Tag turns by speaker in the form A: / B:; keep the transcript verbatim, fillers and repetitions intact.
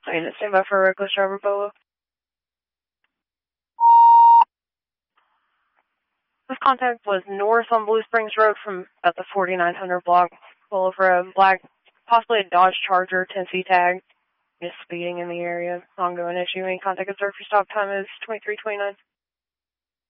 A: Unit, stand by for a reckless driver, Bolo. This contact was north on Blue Springs Road from about the forty-nine hundred block. Bolo for a black, possibly a Dodge Charger, ten C tag. Just speeding in the area. Ongoing issue. Any contact observed for stop time is twenty-three twenty-nine.